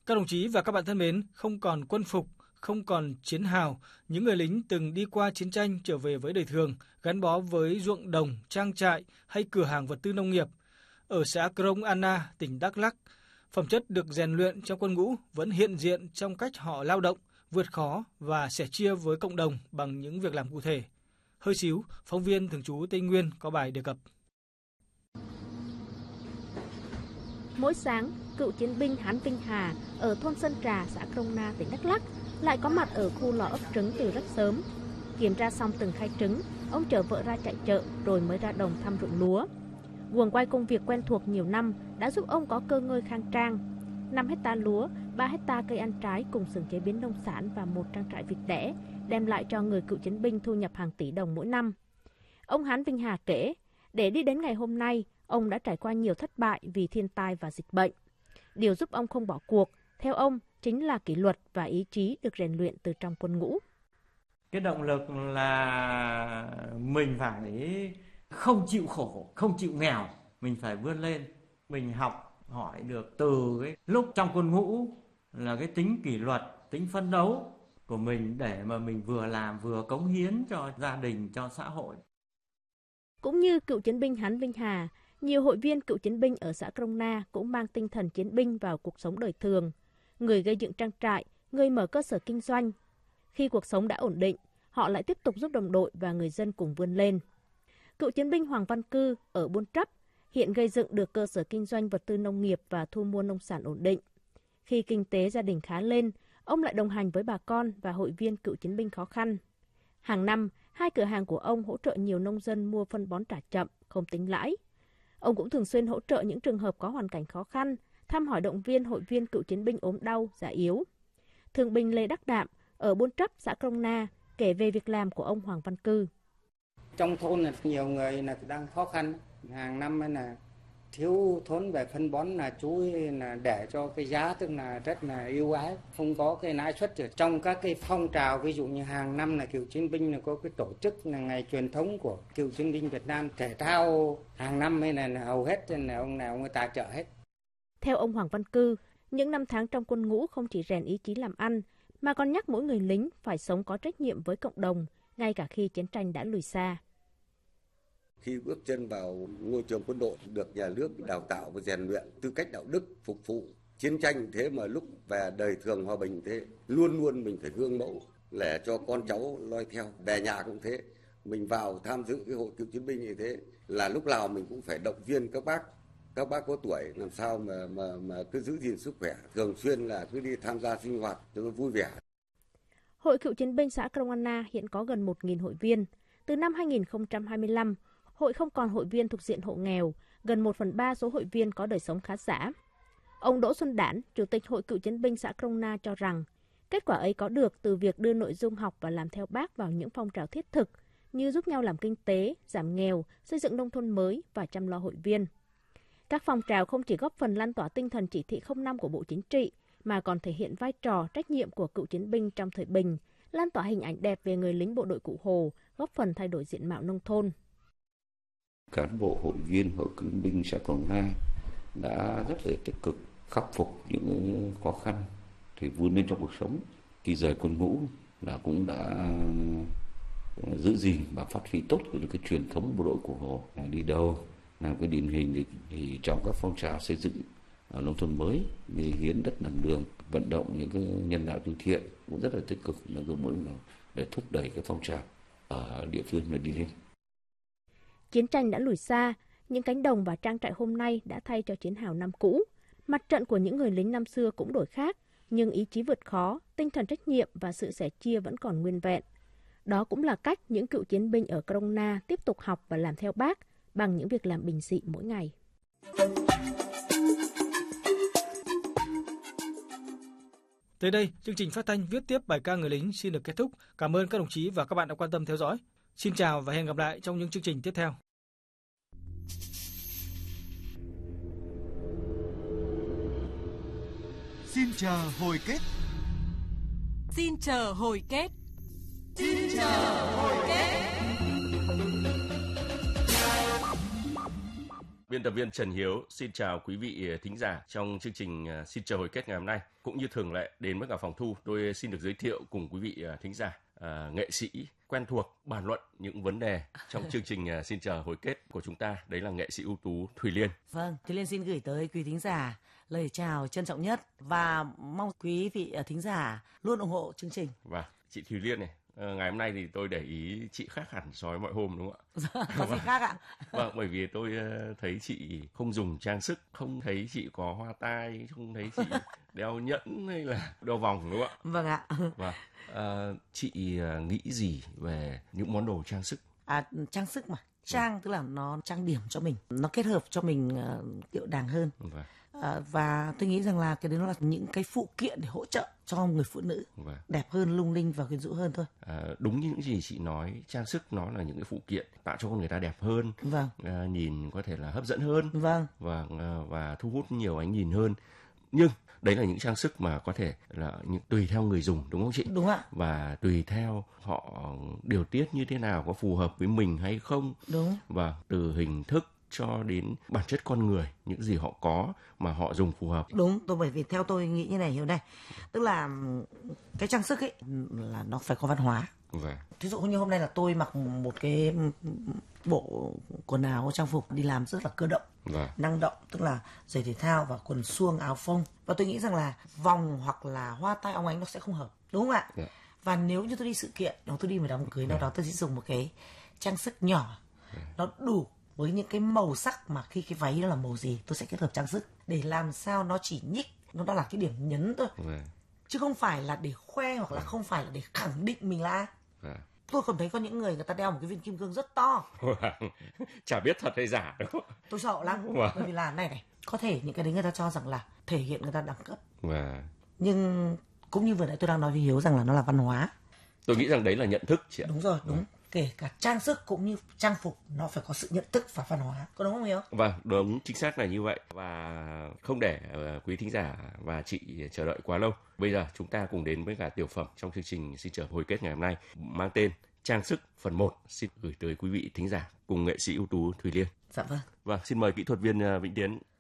Các đồng chí và các bạn thân mến, không còn quân phục, không còn chiến hào, những người lính từng đi qua chiến tranh trở về với đời thường, gắn bó với ruộng đồng, trang trại hay cửa hàng vật tư nông nghiệp. Ở xã Krông Anna, tỉnh Đắk Lắk, phẩm chất được rèn luyện trong quân ngũ vẫn hiện diện trong cách họ lao động, vượt khó và sẻ chia với cộng đồng bằng những việc làm cụ thể. Hơi xíu, phóng viên thường trú Tây Nguyên có bài đề cập. Mỗi sáng, cựu chiến binh Hán Vinh Hà ở thôn Sơn Trà, xã Krông Na, tỉnh Đắk Lắk lại có mặt ở khu lò ấp trứng từ rất sớm. Kiểm tra xong từng khay trứng, ông chở vợ ra chạy chợ rồi mới ra đồng thăm ruộng lúa. Guồng quay công việc quen thuộc nhiều năm đã giúp ông có cơ ngơi khang trang. 5 hectare lúa, 3 hectare cây ăn trái cùng xưởng chế biến nông sản và một trang trại vịt đẻ đem lại cho người cựu chiến binh thu nhập hàng tỷ đồng mỗi năm. Ông Hán Vinh Hà kể, để đi đến ngày hôm nay, ông đã trải qua nhiều thất bại vì thiên tai và dịch bệnh. Điều giúp ông không bỏ cuộc, theo ông, chính là kỷ luật và ý chí được rèn luyện từ trong quân ngũ. Cái động lực là mình phải không chịu khổ, không chịu nghèo, mình phải vươn lên. Mình học hỏi được từ cái lúc trong quân ngũ là cái tính kỷ luật, tính phấn đấu của mình để mà mình vừa làm vừa cống hiến cho gia đình, cho xã hội. Cũng như cựu chiến binh Hán Vinh Hà, nhiều hội viên cựu chiến binh ở xã Krông Na cũng mang tinh thần chiến binh vào cuộc sống đời thường. Người gây dựng trang trại, người mở cơ sở kinh doanh. Khi cuộc sống đã ổn định, họ lại tiếp tục giúp đồng đội và người dân cùng vươn lên. Cựu chiến binh Hoàng Văn Cư ở Buôn Trấp hiện gây dựng được cơ sở kinh doanh vật tư nông nghiệp và thu mua nông sản ổn định. Khi kinh tế gia đình khá lên, ông lại đồng hành với bà con và hội viên cựu chiến binh khó khăn. Hàng năm, 2 cửa hàng của ông hỗ trợ nhiều nông dân mua phân bón trả chậm, không tính lãi. Ông cũng thường xuyên hỗ trợ những trường hợp có hoàn cảnh khó khăn, thăm hỏi động viên hội viên cựu chiến binh ốm đau, già yếu. Thương binh Lê Đắc Đạm ở Buôn Trấp, xã Krông Na kể về việc làm của ông Hoàng Văn Cư. Trong thôn là nhiều người là đang khó khăn, hàng năm là thiếu thốn về phân bón là chú là để cho cái giá tức là rất là ưu ái, không có cái lãi suất. Trong các cái phong trào ví dụ như hàng năm là cựu chiến binh là có cái tổ chức là ngày truyền thống của cựu chiến binh Việt Nam, thể thao hàng năm hay là hầu hết là ông nào người tài trợ hết. Theo ông Hoàng Văn Cư, những năm tháng trong quân ngũ không chỉ rèn ý chí làm ăn mà còn nhắc mỗi người lính phải sống có trách nhiệm với cộng đồng, ngay cả khi chiến tranh đã lùi xa. Khi bước chân vào ngôi trường quân đội, được nhà nước đào tạo và rèn luyện tư cách đạo đức phục vụ chiến tranh, thế mà lúc về đời thường hòa bình thế, luôn luôn mình phải gương mẫu để cho con cháu noi theo. Về nhà cũng thế, mình vào tham dự cái hội cựu chiến binh như thế là lúc nào mình cũng phải động viên các bác có tuổi làm sao mà cứ giữ gìn sức khỏe, thường xuyên là cứ đi tham gia sinh hoạt cho nó vui vẻ. Hội cựu chiến binh xã Krông Anna hiện có gần 1.000 hội viên. Từ năm 2025, hội không còn hội viên thuộc diện hộ nghèo, gần 1/3 số hội viên có đời sống khá giả. Ông Đỗ Xuân Đản, Chủ tịch Hội cựu chiến binh xã Krông Na cho rằng, kết quả ấy có được từ việc đưa nội dung học và làm theo Bác vào những phong trào thiết thực như giúp nhau làm kinh tế, giảm nghèo, xây dựng nông thôn mới và chăm lo hội viên. Các phong trào không chỉ góp phần lan tỏa tinh thần chỉ thị 05 của Bộ Chính trị, mà còn thể hiện vai trò, trách nhiệm của cựu chiến binh trong thời bình, lan tỏa hình ảnh đẹp về người lính bộ đội Cụ Hồ, góp phần thay đổi diện mạo nông thôn. Cán bộ hội viên hội cựu chiến binh xã Krông Na đã rất là tích cực khắc phục những khó khăn thì vươn lên trong cuộc sống. Khi rời quân ngũ là cũng đã giữ gìn và phát huy tốt được cái truyền thống bộ đội Cụ Hồ, đi đâu làm cái điển hình thì trong các phong trào xây dựng ở nông thôn mới như hiến đất làm đường, vận động những cái nhân đạo từ thiện cũng rất là tích cực để thúc đẩy cái phong trào ở địa phương này đi lên. Chiến tranh đã lùi xa, những cánh đồng và trang trại hôm nay đã thay cho chiến hào năm cũ. Mặt trận của những người lính năm xưa cũng đổi khác, nhưng ý chí vượt khó, tinh thần trách nhiệm và sự sẻ chia vẫn còn nguyên vẹn. Đó cũng là cách những cựu chiến binh ở Krông Na tiếp tục học và làm theo Bác bằng những việc làm bình dị mỗi ngày. Tới đây, chương trình phát thanh viết tiếp bài ca người lính xin được kết thúc. Cảm ơn các đồng chí và các bạn đã quan tâm theo dõi. Xin chào và hẹn gặp lại trong những chương trình tiếp theo. Xin chờ hồi kết. Xin chờ hồi kết. Xin chờ hồi kết. Biên tập viên Trần Hiếu xin chào quý vị thính giả trong chương trình Xin chờ hồi kết ngày hôm nay. Cũng như thường lệ, đến với cả phòng thu, tôi xin được giới thiệu cùng quý vị thính giả, nghệ sĩ quen thuộc bàn luận những vấn đề trong chương trình Xin chờ hồi kết của chúng ta. Đấy là nghệ sĩ ưu tú Thùy Liên. Vâng, Thùy Liên xin gửi tới quý thính giả lời chào trân trọng nhất và mong quý vị thính giả luôn ủng hộ chương trình. Và chị Thùy Liên này, ngày hôm nay thì tôi để ý chị khác hẳn so với mọi hôm, đúng không ạ? Có gì khác ạ? Vâng, bởi vì tôi thấy chị không dùng trang sức, không thấy chị có hoa tai, không thấy chị đeo nhẫn hay là đeo vòng, đúng không ạ? Vâng ạ. Vâng. Chị nghĩ gì về những món đồ trang sức? Trang sức mà. Trang tức là nó trang điểm cho mình, nó kết hợp cho mình điệu đàng hơn. Vâng. Và tôi nghĩ rằng là cái đấy nó là những cái phụ kiện để hỗ trợ cho người phụ nữ đẹp hơn, lung linh và quyến rũ hơn thôi. Đúng như những gì chị nói, trang sức nó là những cái phụ kiện tạo cho con người ta đẹp hơn, nhìn có thể là hấp dẫn hơn, và thu hút nhiều ánh nhìn hơn. Nhưng đấy là những trang sức mà có thể là tùy theo người dùng, đúng không chị? Đúng ạ. Và tùy theo họ điều tiết như thế nào, có phù hợp với mình hay không. Đúng. Và từ hình thức cho đến bản chất con người, những gì họ có mà họ dùng phù hợp. Đúng, bởi vì theo tôi nghĩ như này, hiểu này, tức là cái trang sức ấy là nó phải có văn hóa. Ví dụ như hôm nay là tôi mặc một cái bộ quần áo trang phục đi làm rất là cơ động, năng động, tức là giày thể thao và quần suông, áo phông, và tôi nghĩ rằng là vòng hoặc là hoa tai óng ánh nó sẽ không hợp, đúng không ạ? Và nếu như tôi đi sự kiện, tôi đi một đám cưới nào đó, tôi sẽ dùng một cái trang sức nhỏ, nó đủ với những cái màu sắc mà khi cái váy nó là màu gì, tôi sẽ kết hợp trang sức để làm sao nó chỉ nhích, nó đã là cái điểm nhấn thôi, chứ không phải là để khoe hoặc là không phải là để khẳng định mình là ai. Tôi còn thấy có những người ta đeo một cái viên kim cương rất to. Chả biết thật hay giả đâu. Tôi sợ lắm. Bởi vì là này, có thể những cái đấy người ta cho rằng là thể hiện người ta đẳng cấp. Nhưng cũng như vừa nãy tôi đang nói với Hiếu rằng là nó là văn hóa. Tôi nghĩ rằng đấy là nhận thức, chị ạ. Đúng rồi, đúng. Kể cả trang sức cũng như trang phục, nó phải có sự nhận thức và văn hóa. Có đúng không Hiếu? Vâng, đúng, chính xác là như vậy. Và không để quý thính giả và chị chờ đợi quá lâu, bây giờ chúng ta cùng đến với cả tiểu phẩm trong chương trình Xin chờ hồi kết ngày hôm nay, mang tên Trang sức phần 1, xin gửi tới quý vị thính giả cùng nghệ sĩ ưu tú Thùy Liên. Dạ vâng. Vâng, xin mời kỹ thuật viên Vĩnh Tiến